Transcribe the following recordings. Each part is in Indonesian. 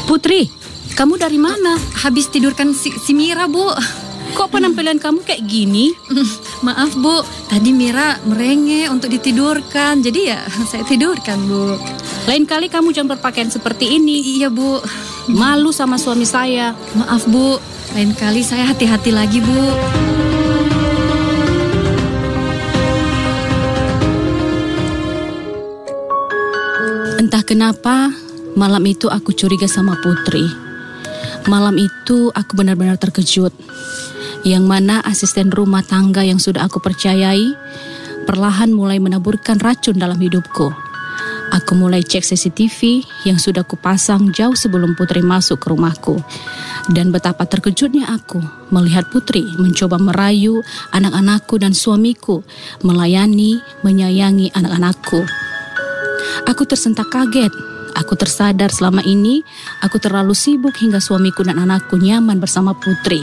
Putri, kamu dari mana? Habis tidurkan si Mira, Bu. Kok penampilan kamu kayak gini? Maaf, Bu. Tadi Mira merengek untuk ditidurkan. Jadi ya saya tidurkan, Bu. Lain kali kamu jangan berpakaian seperti ini. Iya, Bu. Malu sama suami saya. Maaf, Bu. Lain kali saya hati-hati lagi, Bu. Entah kenapa, malam itu aku curiga sama Putri. Malam itu aku benar-benar terkejut. Yang mana asisten rumah tangga yang sudah aku percayai perlahan mulai menaburkan racun dalam hidupku. Aku mulai cek CCTV yang sudah kupasang jauh sebelum Putri masuk ke rumahku. Dan betapa terkejutnya aku melihat Putri mencoba merayu anak-anakku dan suamiku, melayani, menyayangi anak-anakku. Aku tersentak kaget. Aku tersadar selama ini aku terlalu sibuk hingga suamiku dan anakku nyaman bersama Putri.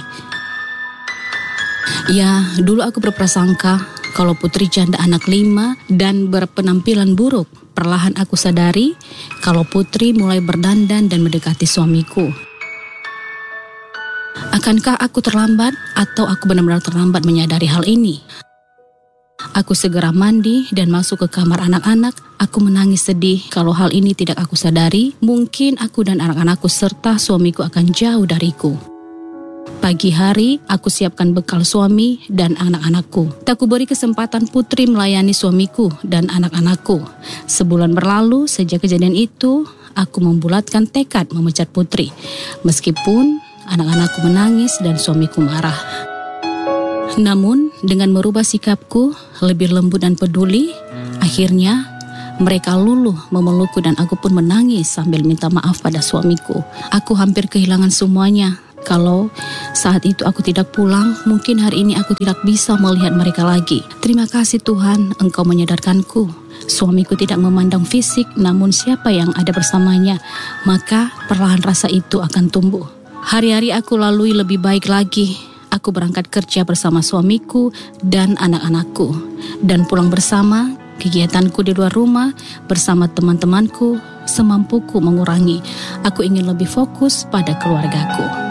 Ya, dulu aku berprasangka kalau Putri janda anak 5 dan berpenampilan buruk. Perlahan aku sadari kalau Putri mulai berdandan dan mendekati suamiku. Akankah aku terlambat atau aku benar-benar terlambat menyadari hal ini? Aku segera mandi dan masuk ke kamar anak-anak. Aku menangis sedih kalau hal ini tidak aku sadari. Mungkin aku dan anak-anakku serta suamiku akan jauh dariku. Pagi hari, aku siapkan bekal suami dan anak-anakku. Tak kuberi kesempatan Putri melayani suamiku dan anak-anakku. Sebulan berlalu sejak kejadian itu, aku membulatkan tekad memecat Putri. Meskipun anak-anakku menangis dan suamiku marah. Namun, dengan merubah sikapku, lebih lembut dan peduli, akhirnya mereka luluh memelukku dan aku pun menangis sambil minta maaf pada suamiku. Aku hampir kehilangan semuanya. Kalau saat itu aku tidak pulang, mungkin hari ini aku tidak bisa melihat mereka lagi. Terima kasih Tuhan, Engkau menyadarkanku. Suamiku tidak memandang fisik, namun siapa yang ada bersamanya, maka perlahan rasa itu akan tumbuh. Hari-hari aku lalui lebih baik lagi. Aku berangkat kerja bersama suamiku dan anak-anakku. Dan pulang bersama, kegiatanku di luar rumah bersama teman-temanku semampuku mengurangi. Aku ingin lebih fokus pada keluargaku.